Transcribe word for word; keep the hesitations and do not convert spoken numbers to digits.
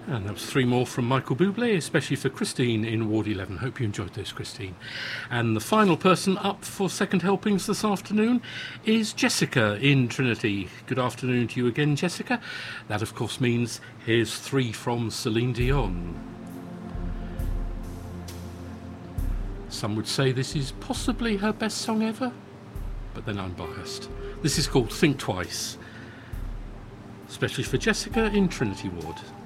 And that was three more from Michael Bublé, especially for Christine in Ward eleven. Hope you enjoyed those, Christine. And the final person up for second helpings this afternoon is Jessica in Trinity. Good afternoon to you again, Jessica. That, of course, means here's three from Celine Dion. Some would say this is possibly her best song ever, but then I'm biased. This is called Think Twice, especially for Jessica in Trinity Ward.